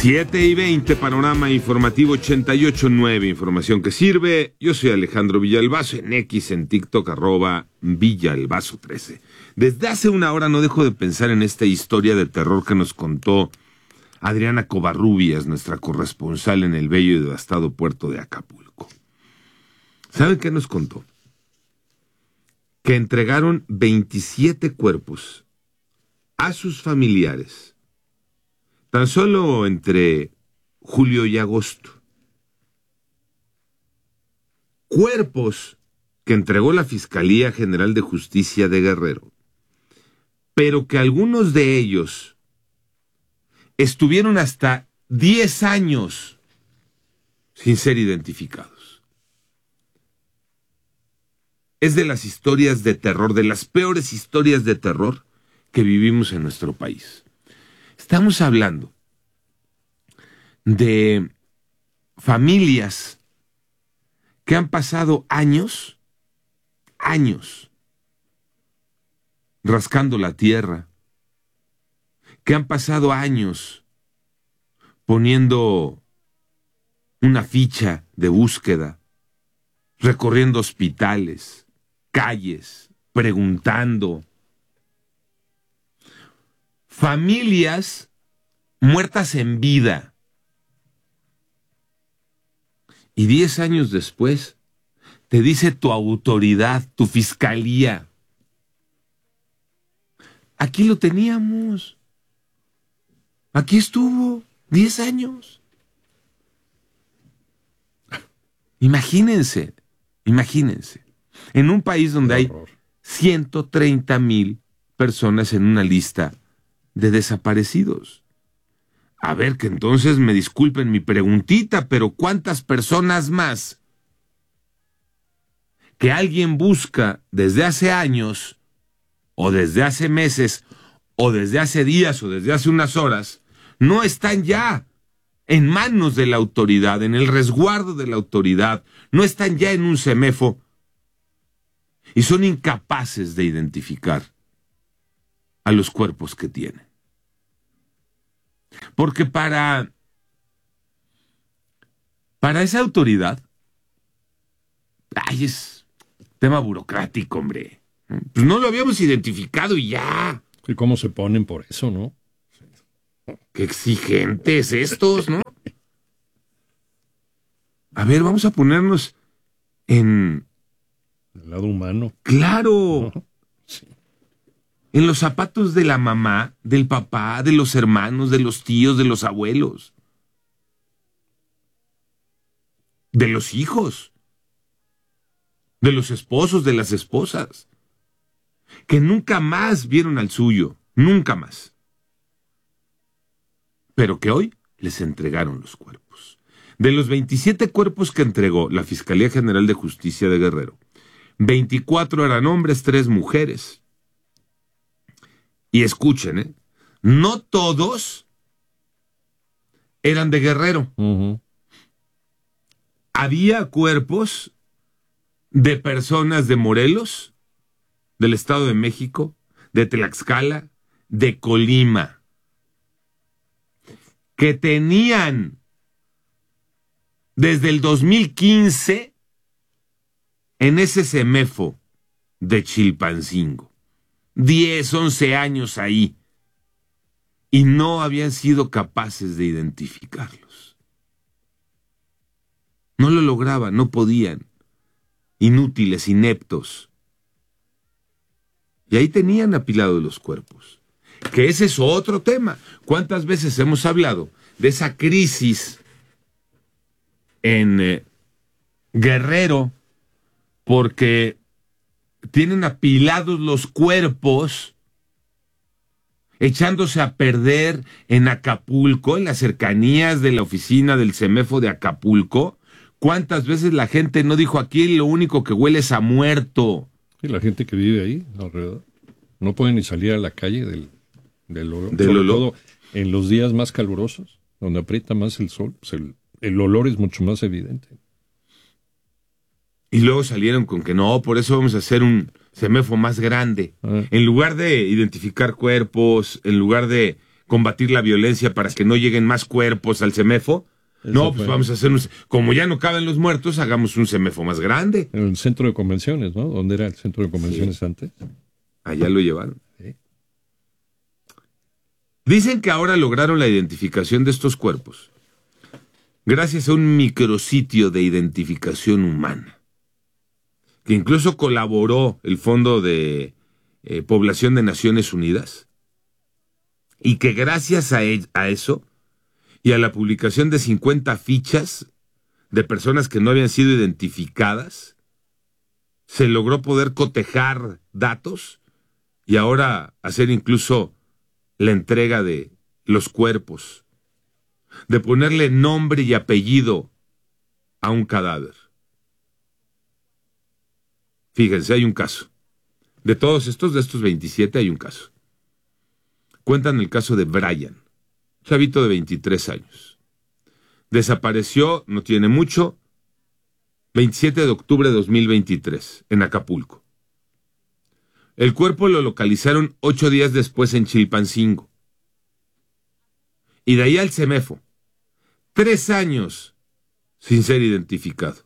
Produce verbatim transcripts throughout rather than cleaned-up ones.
siete y veinte, panorama informativo ochenta y ocho punto nueve, información que sirve. Yo soy Alejandro Villalbazo, en X, en TikTok, arroba Villalbazo trece. Desde hace una hora no dejo de pensar en esta historia de terror que nos contó Adriana Covarrubias, nuestra corresponsal en el bello y devastado puerto de Acapulco. ¿Saben qué nos contó? Que entregaron veintisiete cuerpos a sus familiares tan solo entre julio y agosto. Cuerpos que entregó la Fiscalía General de Justicia de Guerrero, pero que algunos de ellos estuvieron hasta diez años sin ser identificados. Es de las historias de terror, de las peores historias de terror que vivimos en nuestro país. Estamos hablando de familias que han pasado años, años, rascando la tierra, que han pasado años poniendo una ficha de búsqueda, recorriendo hospitales, calles, preguntando. Familias muertas en vida. Y diez años después, te dice tu autoridad, tu fiscalía: aquí lo teníamos. Aquí estuvo, diez años. Imagínense, imagínense, en un país donde hay ciento treinta mil personas en una lista de desaparecidos. A ver, que entonces me disculpen mi preguntita, pero ¿cuántas personas más que alguien busca desde hace años, o desde hace meses, o desde hace días, o desde hace unas horas, no están ya en manos de la autoridad, en el resguardo de la autoridad, no están ya en un CEMEFO y son incapaces de identificar a los cuerpos que tienen? Porque para, para esa autoridad, ay, es tema burocrático, hombre. Pues no lo habíamos identificado y ya. ¿Y cómo se ponen por eso, no? Qué exigentes estos, ¿no? A ver, vamos a ponernos en... el lado humano. ¡Claro! ¿No? Sí. En los zapatos de la mamá, del papá, de los hermanos, de los tíos, de los abuelos, de los hijos, de los esposos, de las esposas, que nunca más vieron al suyo, nunca más, pero que hoy les entregaron los cuerpos. De los veintisiete cuerpos que entregó la Fiscalía General de Justicia de Guerrero, veinticuatro eran hombres, tres mujeres. Y escuchen, ¿eh? No todos eran de Guerrero. Uh-huh. Había cuerpos de personas de Morelos, del Estado de México, de Tlaxcala, de Colima, que tenían desde el dos mil quince en ese CEMEFO de Chilpancingo. diez, once años ahí, y no habían sido capaces de identificarlos. No lo lograban, no podían. Inútiles, ineptos. Y ahí tenían apilados los cuerpos. Que ese es otro tema. ¿Cuántas veces hemos hablado de esa crisis en eh, Guerrero? Porque tienen apilados los cuerpos, echándose a perder en Acapulco, en las cercanías de la oficina del CEMEFO de Acapulco. ¿Cuántas veces la gente no dijo: aquí lo único que huele es a muerto? Y la gente que vive ahí alrededor no puede ni salir a la calle del, del olor, del sobre olor. todo en los días más calurosos, donde aprieta más el sol, pues el, el olor es mucho más evidente. Y luego salieron con que no, por eso vamos a hacer un CEMEFO más grande. Ah. En lugar de identificar cuerpos, en lugar de combatir la violencia para que no lleguen más cuerpos al CEMEFO. Eso No, pues fue. vamos a hacer un... Como ya no caben los muertos, hagamos un CEMEFO más grande. En el centro de convenciones, ¿no? ¿Dónde era el centro de convenciones Sí. antes? Allá lo llevaron. Sí. Dicen que ahora lograron la identificación de estos cuerpos gracias a un micrositio de identificación humana, que incluso colaboró el Fondo de eh, Población de Naciones Unidas, y que gracias a, el, a eso y a la publicación de cincuenta fichas de personas que no habían sido identificadas, se logró poder cotejar datos y ahora hacer incluso la entrega de los cuerpos, de ponerle nombre y apellido a un cadáver. Fíjense, hay un caso. De todos estos, de estos veintisiete, hay un caso. Cuentan el caso de Brian, chavito de veintitrés años. Desapareció, no tiene mucho, veintisiete de octubre de dos mil veintitrés, en Acapulco. El cuerpo lo localizaron ocho días después en Chilpancingo. Y de ahí al CEMEFO. Tres años sin ser identificado.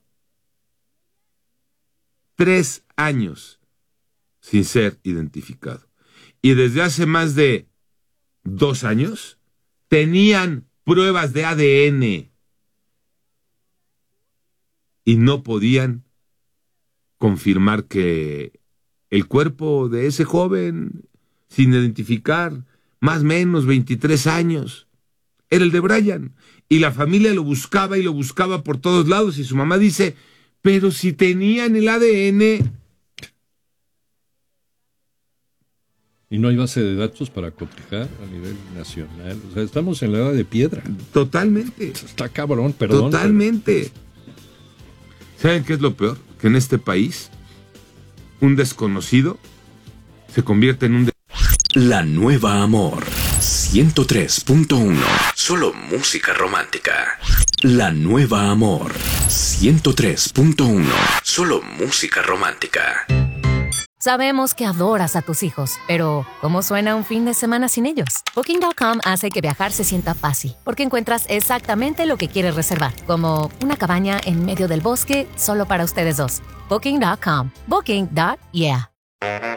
Tres años sin ser identificado. Y desde hace más de dos años tenían pruebas de A D N y no podían confirmar que el cuerpo de ese joven, sin identificar, más o menos veintitrés años, era el de Brian. Y la familia lo buscaba y lo buscaba por todos lados. Y su mamá dice, pero si tenían el A D N. Y no hay base de datos para cotejar a nivel nacional. O sea, estamos en la edad de piedra. Totalmente. Está cabrón, perdón. Totalmente. Pero... ¿Saben qué es lo peor? Que en este país, un desconocido se convierte en un... De- La Nueva Amor. ciento tres punto uno. Solo música romántica. La Nueva Amor. ciento tres punto uno. Solo música romántica. Sabemos que adoras a tus hijos, pero ¿cómo suena un fin de semana sin ellos? Booking punto com hace que viajar se sienta fácil, porque encuentras exactamente lo que quieres reservar, como una cabaña en medio del bosque solo para ustedes dos. Booking punto com. Booking. Yeah.